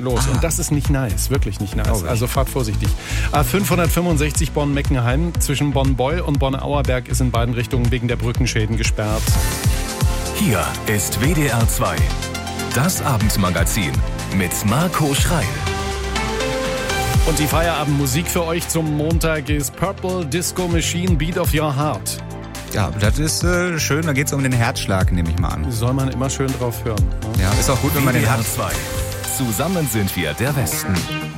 los. Und das ist nicht nice, wirklich nicht nice. Also fahrt vorsichtig. A565 Bonn-Meckenheim zwischen Bonn-Beul und Bonn-Auerberg ist in beiden Richtungen wegen der Brückenschäden gesperrt. Hier ist WDR 2, das Abendmagazin mit Marco Schreil. Und die Feierabendmusik für euch zum Montag ist Purple Disco Machine, Beat of Your Heart. Ja, das ist schön, da geht es um den Herzschlag, nehme ich mal an. Soll man immer schön drauf hören. Ja, ist auch gut, wenn man den WDR hat. 2. Zusammen sind wir der Westen.